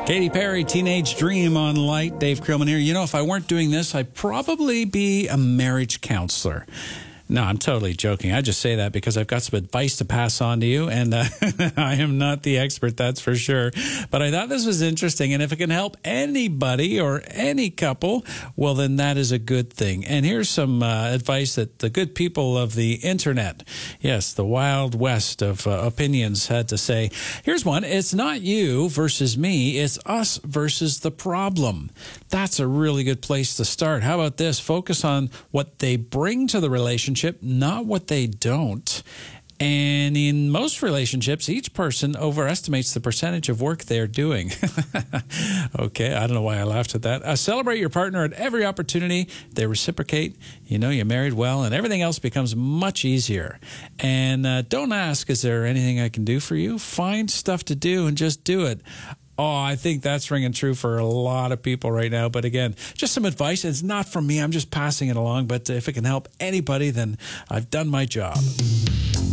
Katy Perry, Teenage Dream on Light. Dave Krillman here. You know, if I weren't doing this, I'd probably be a marriage counselor. No, I'm totally joking. I just say that because I've got some advice to pass on to you, and I am not the expert, that's for sure. But I thought this was interesting, and if it can help anybody or any couple, well, then that is a good thing. And here's some advice that the good people of the internet, yes, the wild west of opinions, had to say. Here's one. It's not you versus me. It's us versus the problem. That's a really good place to start. How about this? Focus on what they bring to the relationship, not what they don't. And in most relationships, each person overestimates the percentage of work they're doing. Okay, I don't know why I laughed at that. Celebrate your partner at every opportunity. They reciprocate. You know you're married well, and everything else becomes much easier. And don't ask, is there anything I can do for you? Find stuff to do and just do it. Oh, I think that's ringing true for a lot of people right now. But again, just some advice. It's not from me. I'm just passing it along. But if it can help anybody, then I've done my job.